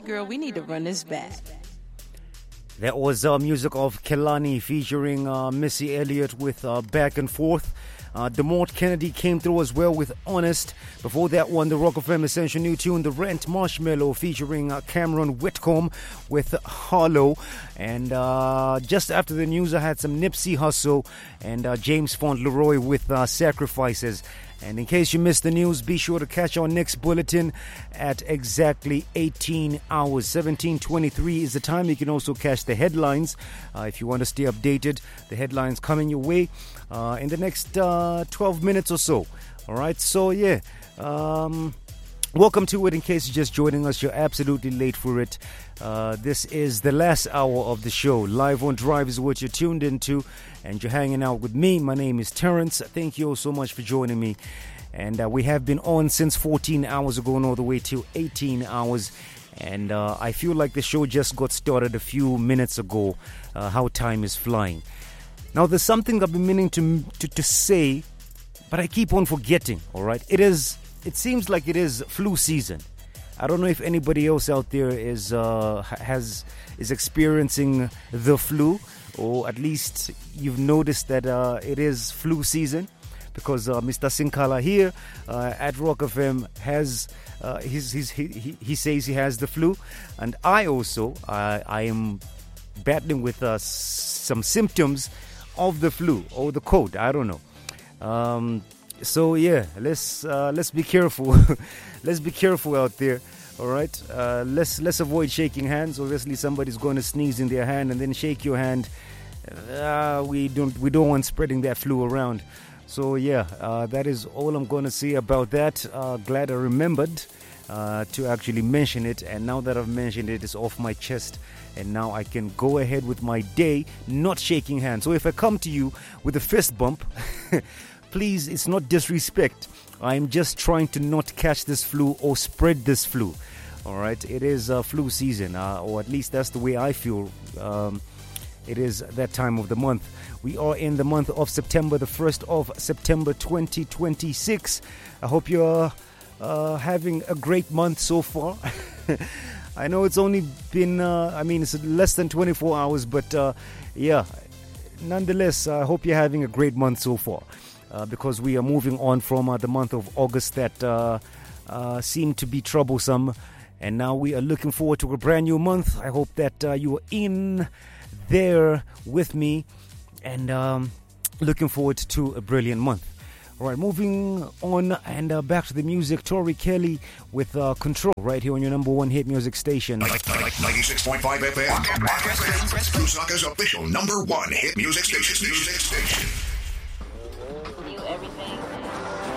girl, we need to run this back. That was music of Kelani featuring Missy Elliott with Back and Forth. DeMort Kennedy came through as well with Honest. Before that one, the Rock FM Essential new tune, The Rent Marshmallow featuring Cameron Whitcomb with Hollow. And just after the news, I had some Nipsey Hussle and James Fauntleroy with Sacrifices. And in case you missed the news, be sure to catch our next bulletin at exactly 18 hours. 17:23 is the time. You can also catch the headlines if you want to stay updated. The headlines coming your way in the next 12 minutes or so. All right, so yeah. Welcome to it. In case you're just joining us, you're absolutely late for it. This is the last hour of the show. Live on Drive is what you're tuned into, and you're hanging out with me. My name is Terrence. Thank you all so much for joining me. And we have been on since 14 hours ago and all the way to 18 hours. And I feel like the show just got started a few minutes ago. How time is flying. Now, there's something I've been meaning to say, but I keep on forgetting, all right? It seems like it is flu season. I don't know if anybody else out there is experiencing the flu, or at least you've noticed that it is flu season, because Mr. Sinkala here at Rock FM has he says he has the flu, and I also I am battling with some symptoms of the flu or the cold. I don't know. So yeah, let's be careful. Let's be careful out there. All right. Let's avoid shaking hands. Obviously, somebody's going to sneeze in their hand and then shake your hand. We don't want spreading that flu around. So yeah, that is all I'm going to say about that. Glad I remembered to actually mention it, and now that I've mentioned it, it's off my chest, and now I can go ahead with my day, not shaking hands. So if I come to you with a fist bump. Please, it's not disrespect. I'm just trying to not catch this flu or spread this flu. All right, it is flu season, or at least that's the way I feel. It is that time of the month. We are in the month of September, the 1st of September 2026. I hope you're having a great month so far. I know it's only been, it's less than 24 hours, but yeah, nonetheless, I hope you're having a great month so far. Because we are moving on from the month of August that seemed to be troublesome, and now we are looking forward to a brand new month. I hope that you are in there with me, and looking forward to a brilliant month. All right, moving on and back to the music. Tori Kelly with Control right here on your number one hit music station. 96.5 FM. Lusaka's official number one hit music station.